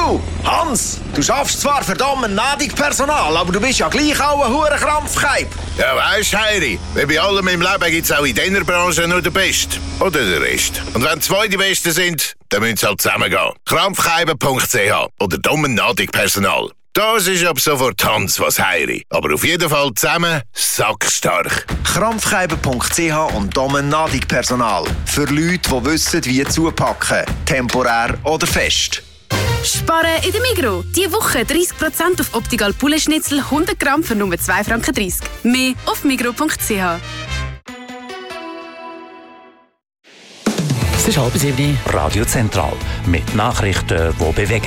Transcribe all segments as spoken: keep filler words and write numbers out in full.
Du, Hans, du schaffst zwar für dummen Nadig-Personal, aber du bist ja gleich auch ein Hurenkrampfkeib. Ja, weisst, Heiri, wie bei allem im Leben gibt es auch in dieser Branche nur den Besten. Oder den Rest. Und wenn zwei die Besten sind, dann müssen sie halt zusammengehen. krampfkeiben punkt c h oder dummen Nadig-Personal. Das ist ab sofort Hans was Heiri. Aber auf jeden Fall zusammen sackstark. krampfkeiben punkt c h und dummen Nadig-Personal. Für Leute, die wissen, wie zupacken. Temporär oder fest. Sparen in der Migros. Diese Woche dreißig Prozent auf Optical Poulet-Schnitzel hundert Gramm für nur zwei Franken dreißig. Mehr auf migros punkt c h. Es ist halb sieben. Radio Zentral. Mit Nachrichten, die bewegen.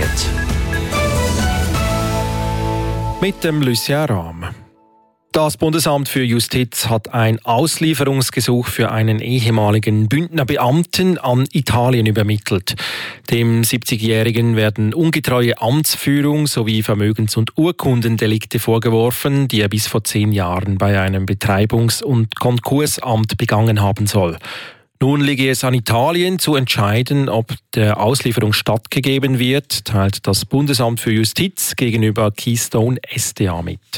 Mit dem Lucien Rahm. Das Bundesamt für Justiz hat ein Auslieferungsgesuch für einen ehemaligen Bündner Beamten an Italien übermittelt. Dem siebzigjährigen werden ungetreue Amtsführung sowie Vermögens- und Urkundendelikte vorgeworfen, die er bis vor zehn Jahren bei einem Betreibungs- und Konkursamt begangen haben soll. Nun liege es an Italien zu entscheiden, ob der Auslieferung stattgegeben wird, teilt das Bundesamt für Justiz gegenüber Keystone S D A mit.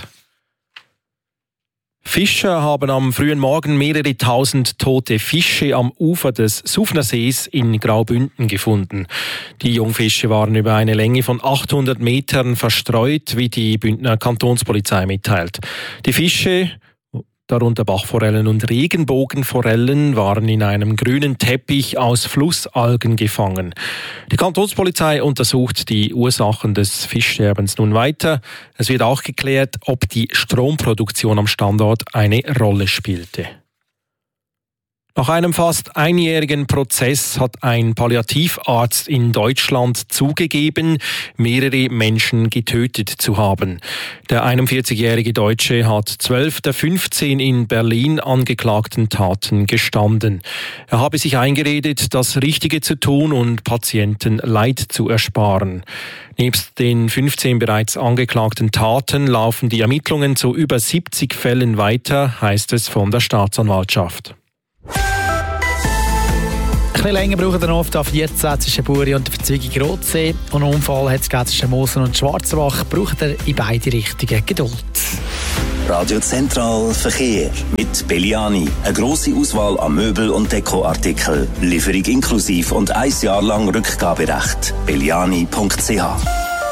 Fischer haben am frühen Morgen mehrere tausend tote Fische am Ufer des Suffnersees in Graubünden gefunden. Die Jungfische waren über eine Länge von achthundert Metern verstreut, wie die Bündner Kantonspolizei mitteilt. Die Fische, darunter Bachforellen und Regenbogenforellen, waren in einem grünen Teppich aus Flussalgen gefangen. Die Kantonspolizei untersucht die Ursachen des Fischsterbens nun weiter. Es wird auch geklärt, ob die Stromproduktion am Standort eine Rolle spielte. Nach einem fast einjährigen Prozess hat ein Palliativarzt in Deutschland zugegeben, mehrere Menschen getötet zu haben. Der einundvierzigjährige Deutsche hat zwölf der fünfzehn in Berlin angeklagten Taten gestanden. Er habe sich eingeredet, das Richtige zu tun und Patienten Leid zu ersparen. Nebst den fünfzehn bereits angeklagten Taten laufen die Ermittlungen zu über siebzig Fällen weiter, heißt es von der Staatsanwaltschaft. Ein bisschen länger brauchen wir noch auf der A vierzehn zwischen Buri und der Verzweigung Rotsee. Und einen Unfall hat es zwischen Mosel und Schwarzenbach. Braucht er in beide Richtungen Geduld. Radio Zentral Verkehr mit Belliani. Eine grosse Auswahl an Möbel- und Dekoartikeln. Lieferung inklusiv und ein Jahr lang Rückgaberecht. belliani punkt c h.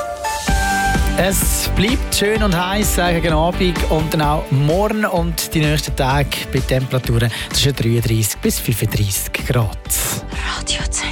Es bleibt schön und heiß gegen Abend und dann auch morgen und die nächsten Tage bei Temperaturen zwischen dreiunddreißig bis fünfunddreißig Grad. Radio Zentral.